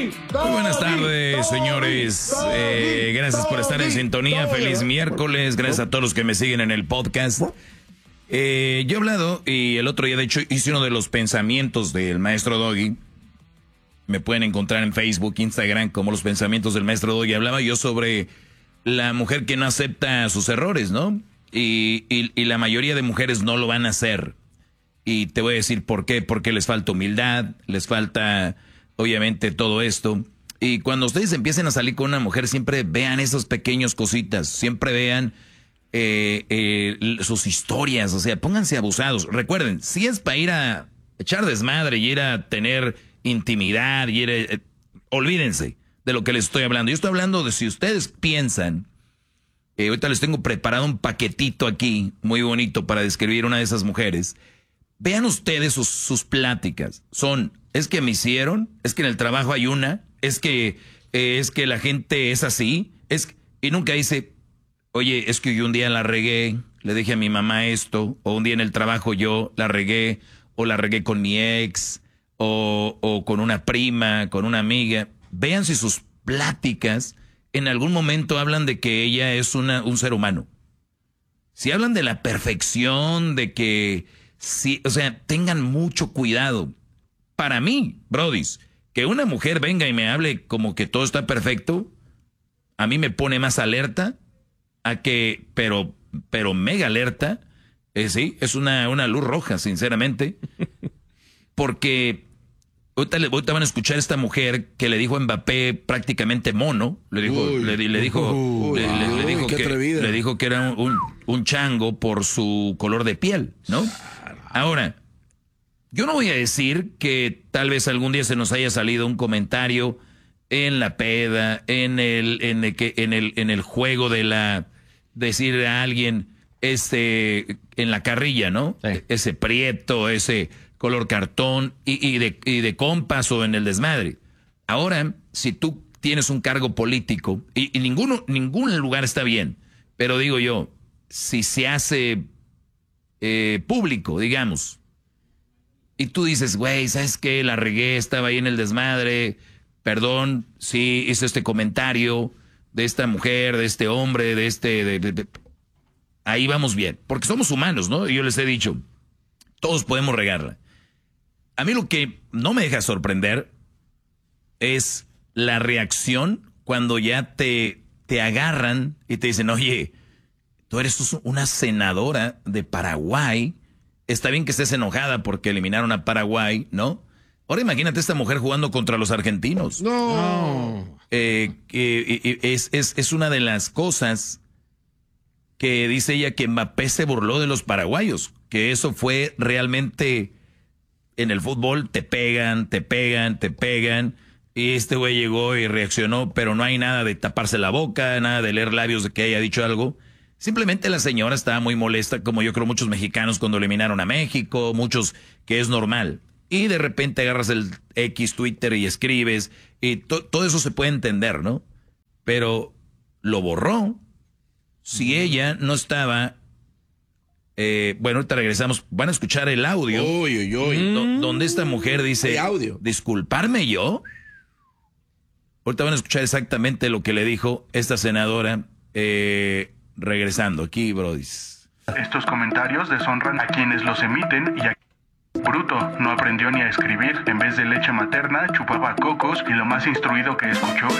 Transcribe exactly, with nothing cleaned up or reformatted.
Muy buenas tardes, señores. Eh, gracias por estar en sintonía. Feliz miércoles. Gracias a todos los que me siguen en el podcast. Eh, yo he hablado y el otro día, de hecho, hice uno de los pensamientos del maestro Doggy. Me pueden encontrar en Facebook, Instagram, como los pensamientos del maestro Doggy. Hablaba yo sobre la mujer que no acepta sus errores, ¿no? Y, y, y la mayoría de mujeres no lo van a hacer. Y te voy a decir por qué. Porque les falta humildad, les falta, obviamente, todo esto. Y cuando ustedes empiecen a salir con una mujer, siempre vean esas pequeñas cositas. Siempre vean eh, eh, sus historias. O sea, pónganse abusados. Recuerden, si es para ir a echar desmadre y ir a tener intimidad, y ir a, eh, olvídense de lo que les estoy hablando. Yo estoy hablando de si ustedes piensan... Eh, ahorita les tengo preparado un paquetito aquí, muy bonito, para describir una de esas mujeres. Vean ustedes sus, sus pláticas. Son, es que me hicieron, es que en el trabajo hay una, es que, eh, es que la gente es así, es y nunca dice, oye, es que yo un día la regué, le dije a mi mamá esto, o un día en el trabajo yo la regué, o la regué con mi ex, o, o con una prima, con una amiga. Vean si sus pláticas en algún momento hablan de que ella es una, un ser humano. Si hablan de la perfección, de que... sí, o sea, tengan mucho cuidado. Para mí, brodis, que una mujer venga y me hable como que todo está perfecto, a mí me pone más alerta a que... Pero, pero mega alerta. Eh, sí, es una, una luz roja, sinceramente. Porque... Ahorita, ahorita van a escuchar a esta mujer que le dijo a Mbappé prácticamente mono. Le dijo, uy, le, le dijo, uy, le, le, le, dijo uy, que, le dijo que era un, un chango por su color de piel, ¿no? Ahora, yo no voy a decir que tal vez algún día se nos haya salido un comentario en la peda, en el, en el, en el, en el juego de la, decir a alguien, este, en la carrilla, ¿no? Sí. Ese prieto, ese color cartón y, y, de, y de compas o en el desmadre. Ahora, si tú tienes un cargo político, y, y ninguno, ningún lugar está bien, pero digo yo, si se hace eh, público, digamos, y tú dices, güey, ¿sabes qué? La regué, estaba ahí en el desmadre, perdón, sí, hice este comentario de esta mujer, de este hombre, de este... De, de, de. Ahí vamos bien, porque somos humanos, ¿no? Y yo les he dicho, todos podemos regarla. A mí lo que no me deja sorprender es la reacción cuando ya te, te agarran y te dicen, oye, tú eres una senadora de Paraguay. Está bien que estés enojada porque eliminaron a Paraguay, ¿no? Ahora imagínate esta mujer jugando contra los argentinos. No. Eh, eh, es, es, es una de las cosas que dice ella, que Mbappé se burló de los paraguayos, que eso fue realmente... En el fútbol te pegan, te pegan, te pegan. Y este güey llegó y reaccionó, pero no hay nada de taparse la boca, nada de leer labios de que haya dicho algo. Simplemente la señora estaba muy molesta, como yo creo muchos mexicanos cuando eliminaron a México, muchos que es normal. Y de repente agarras el X, Twitter y escribes, y to- todo eso se puede entender, ¿no? Pero lo borró. Si ella no estaba... Eh, bueno, ahorita regresamos. Van a escuchar el audio. Uy, uy, uy. do- donde esta mujer dice, audio. ¿disculparme yo? Ahorita van a escuchar exactamente lo que le dijo esta senadora eh, regresando aquí, brodis. Estos comentarios deshonran a quienes los emiten y a... Bruto, no aprendió ni a escribir. En vez de leche materna, chupaba cocos y lo más instruido que escuchó